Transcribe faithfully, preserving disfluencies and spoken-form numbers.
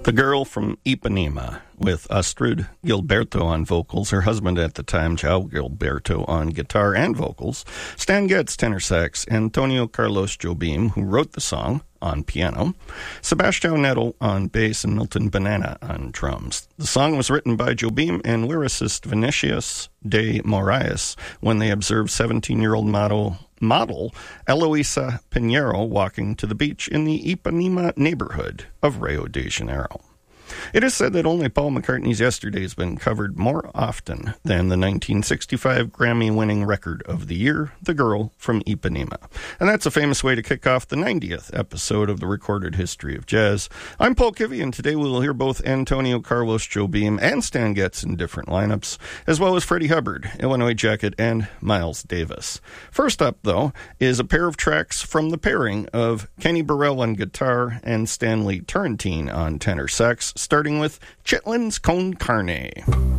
The Girl from Ipanema, with Astrud Gilberto on vocals, her husband at the time, João Gilberto, on guitar and vocals, Stan Getz, tenor sax, Antonio Carlos Jobim, who wrote the song, on piano, Sebastião Netto on bass, and Milton Banana on drums. The song was written by Jobim and lyricist Vinicius de Moraes when they observed seventeen-year-old model model Eloisa Pinheiro walking to the beach in the Ipanema neighborhood of Rio de Janeiro. It is said that only Paul McCartney's Yesterday has been covered more often than the nineteen sixty-five Grammy-winning record of the year, The Girl from Ipanema. And that's a famous way to kick off the ninetieth episode of the Recorded History of Jazz. I'm Paul Kivy, and today we will hear both Antonio Carlos Jobim and Stan Getz in different lineups, as well as Freddie Hubbard, Illinois Jacket, and Miles Davis. First up, though, is a pair of tracks from the pairing of Kenny Burrell on guitar and Stanley Turrentine on tenor sax, starting with Chitlins Con Carne.